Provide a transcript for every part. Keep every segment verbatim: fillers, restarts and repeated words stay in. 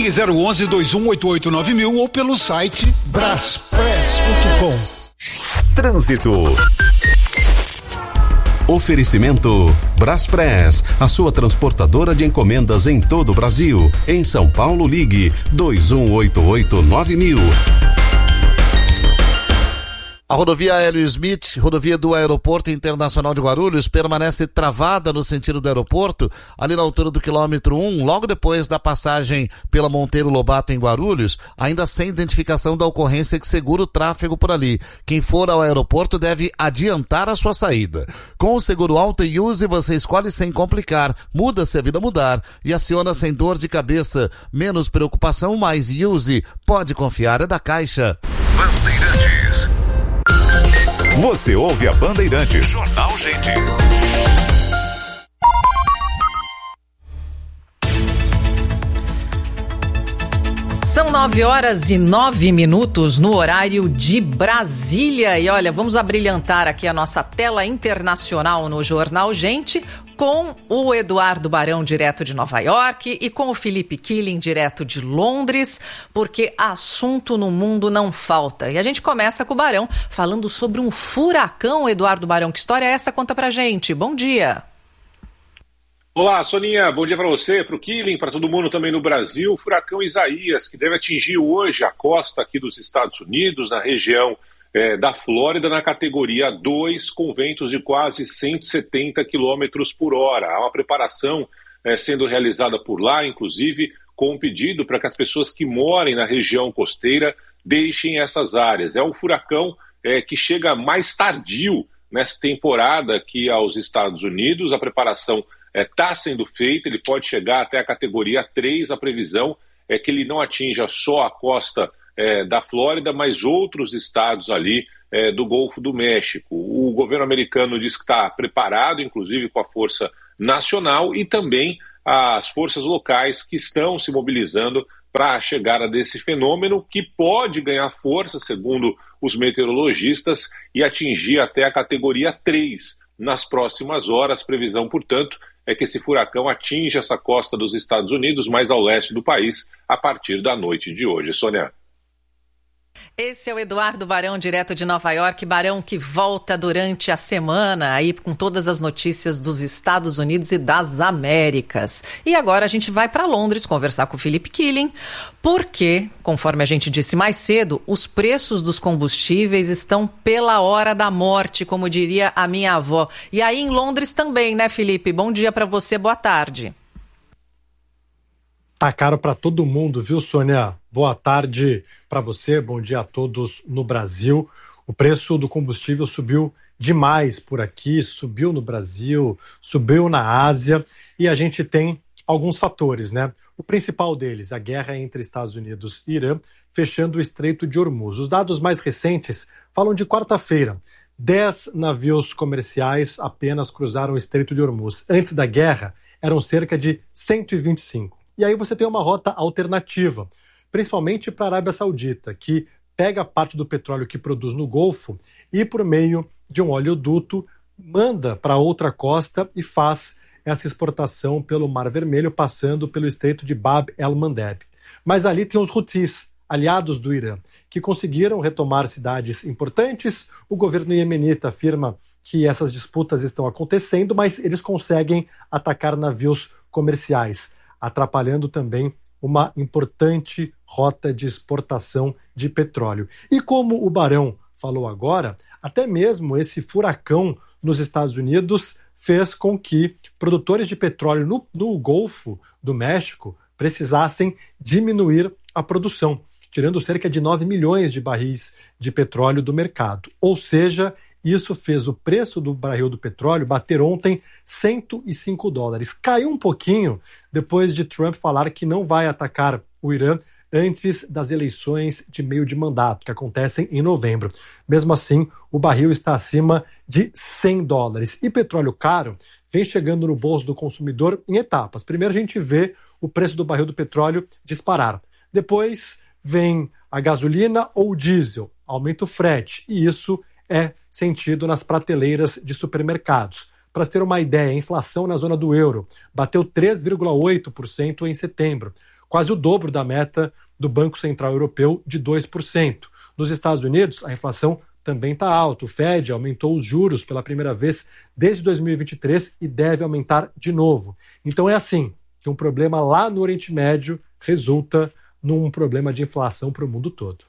Ligue zero onze, dois um oito oito, nove mil ou pelo site braspress ponto com. Trânsito. Oferecimento Braspress, a sua transportadora de encomendas em todo o Brasil. Em São Paulo, ligue dois um oito oito, nove mil. A rodovia Hélio Smith, rodovia do Aeroporto Internacional de Guarulhos, permanece travada no sentido do aeroporto, ali na altura do quilômetro um, logo depois da passagem pela Monteiro Lobato em Guarulhos, ainda sem identificação da ocorrência que segura o tráfego por ali. Quem for ao aeroporto deve adiantar a sua saída. Com o seguro Alta e Use, você escolhe sem complicar, muda se a vida mudar e aciona sem dor de cabeça. Menos preocupação, mais Use. Pode confiar, é da Caixa. Bandeirantes. Você ouve a Bandeirantes. Jornal Gente. São nove horas e nove minutos no horário de Brasília. E olha, vamos abrilhantar aqui a nossa tela internacional no Jornal Gente com o Eduardo Barão, direto de Nova York, e com o Felipe Killing, direto de Londres, porque assunto no mundo não falta. E a gente começa com o Barão falando sobre um furacão. Eduardo Barão, que história é essa? Conta pra gente. Bom dia. Olá, Soninha, bom dia para você, para o Killing, para todo mundo também no Brasil. O furacão Isaías, que deve atingir hoje a costa aqui dos Estados Unidos, na região é, da Flórida, na categoria dois, com ventos de quase cento e setenta quilômetros por hora. Há uma preparação é, sendo realizada por lá, inclusive com um pedido para que as pessoas que morem na região costeira deixem essas áreas. É um furacão é, que chega mais tardio nessa temporada aqui aos Estados Unidos. A preparação está é, sendo feita, ele pode chegar até a categoria três. A previsão é que ele não atinja só a costa é, da Flórida, mas outros estados ali é, do Golfo do México. O governo americano diz que está preparado, inclusive com a Força Nacional e também as forças locais que estão se mobilizando para a chegada desse fenômeno, que pode ganhar força, segundo os meteorologistas, e atingir até a categoria três nas próximas horas. Previsão, portanto, é que esse furacão atinja essa costa dos Estados Unidos, mais ao leste do país, a partir da noite de hoje. Sônia. Esse é o Eduardo Barão, direto de Nova York. Barão que volta durante a semana aí com todas as notícias dos Estados Unidos e das Américas. E agora a gente vai para Londres conversar com o Felipe Killing, porque, conforme a gente disse mais cedo, os preços dos combustíveis estão pela hora da morte, como diria a minha avó. E aí em Londres também, né, Felipe? Bom dia para você, boa tarde. Tá caro para todo mundo, viu, Sônia? Boa tarde para você, bom dia a todos no Brasil. O preço do combustível subiu demais por aqui, subiu no Brasil, subiu na Ásia, e a gente tem alguns fatores, né? O principal deles, a guerra entre Estados Unidos e Irã, fechando o Estreito de Hormuz. Os dados mais recentes falam de quarta-feira. Dez navios comerciais apenas cruzaram o Estreito de Hormuz. Antes da guerra, eram cerca de cento e vinte e cinco. E aí você tem uma rota alternativa, principalmente para a Arábia Saudita, que pega parte do petróleo que produz no Golfo e, por meio de um oleoduto, manda para outra costa e faz essa exportação pelo Mar Vermelho, passando pelo Estreito de Bab el-Mandeb. Mas ali tem os Houthis, aliados do Irã, que conseguiram retomar cidades importantes. O governo iemenita afirma que essas disputas estão acontecendo, mas eles conseguem atacar navios comerciais, atrapalhando também uma importante rota de exportação de petróleo. E como o Barão falou agora, até mesmo esse furacão nos Estados Unidos fez com que produtores de petróleo no, no Golfo do México precisassem diminuir a produção, tirando cerca de nove milhões de barris de petróleo do mercado. Ou seja, isso fez o preço do barril do petróleo bater ontem cento e cinco dólares. Caiu um pouquinho depois de Trump falar que não vai atacar o Irã antes das eleições de meio de mandato, que acontecem em novembro. Mesmo assim, o barril está acima de cem dólares. E petróleo caro vem chegando no bolso do consumidor em etapas. Primeiro a gente vê o preço do barril do petróleo disparar. Depois vem a gasolina ou o diesel, aumenta o frete, e isso é sentido nas prateleiras de supermercados. Para se ter uma ideia, a inflação na zona do euro bateu três vírgula oito por cento em setembro, quase o dobro da meta do Banco Central Europeu de dois por cento. Nos Estados Unidos, a inflação também está alta. O Fed aumentou os juros pela primeira vez desde dois mil e vinte e três e deve aumentar de novo. Então é assim que um problema lá no Oriente Médio resulta num problema de inflação para o mundo todo.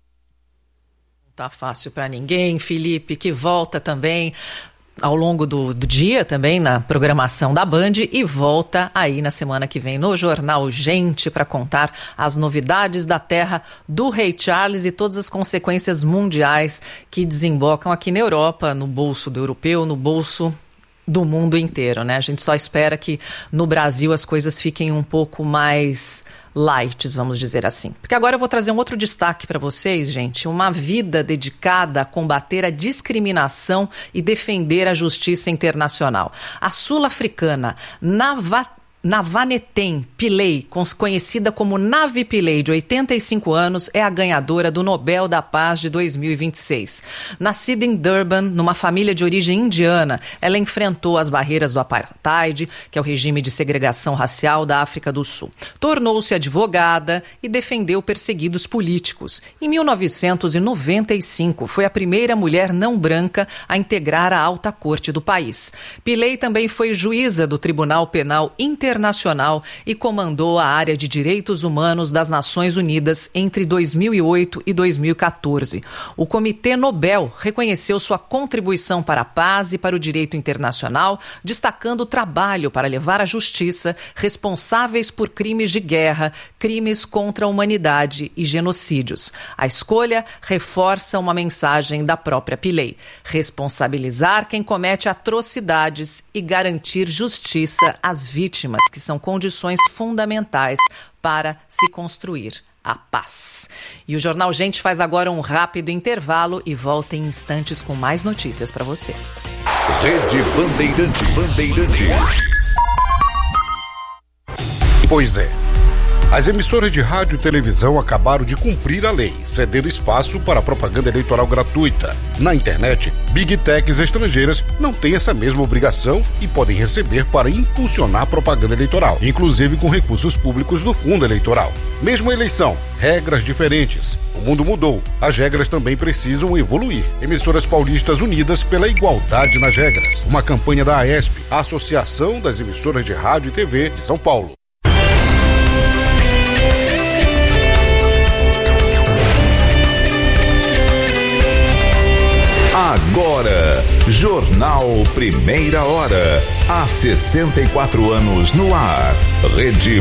Não tá fácil para ninguém, Felipe, que volta também ao longo do, do dia também na programação da Band e volta aí na semana que vem no Jornal Gente para contar as novidades da terra do Rei Charles e todas as consequências mundiais que desembocam aqui na Europa, no bolso do europeu, no bolso do mundo inteiro, né? A gente só espera que no Brasil as coisas fiquem um pouco mais light, vamos dizer assim. Porque agora eu vou trazer um outro destaque para vocês, gente. Uma vida dedicada a combater a discriminação e defender a justiça internacional. A sul-africana Nava Navanetem Pillay, conhecida como Navi Pillay, de oitenta e cinco anos, é a ganhadora do Nobel da Paz de dois mil e vinte e seis. Nascida em Durban, numa família de origem indiana, ela enfrentou as barreiras do apartheid, que é o regime de segregação racial da África do Sul. Tornou-se advogada e defendeu perseguidos políticos. Em mil novecentos e noventa e cinco, foi a primeira mulher não branca a integrar a alta corte do país. Pillay também foi juíza do Tribunal Penal Internacional Internacional e comandou a área de direitos humanos das Nações Unidas entre dois mil e oito e dois mil e quatorze. O Comitê Nobel reconheceu sua contribuição para a paz e para o direito internacional, destacando o trabalho para levar à justiça responsáveis por crimes de guerra, crimes contra a humanidade e genocídios. A escolha reforça uma mensagem da própria Pillay: responsabilizar quem comete atrocidades e garantir justiça às vítimas, que são condições fundamentais para se construir a paz. E o Jornal Gente faz agora um rápido intervalo e volta em instantes com mais notícias para você. Rede Bandeirantes. Bandeirantes. Pois é. As emissoras de rádio e televisão acabaram de cumprir a lei, cedendo espaço para a propaganda eleitoral gratuita. Na internet, Big Techs estrangeiras não têm essa mesma obrigação e podem receber para impulsionar propaganda eleitoral, inclusive com recursos públicos do fundo eleitoral. Mesma eleição, regras diferentes. O mundo mudou, as regras também precisam evoluir. Emissoras paulistas unidas pela igualdade nas regras. Uma campanha da AESP, a Associação das Emissoras de Rádio e T V de São Paulo. Agora, Jornal Primeira Hora. Há sessenta e quatro anos no ar. Rede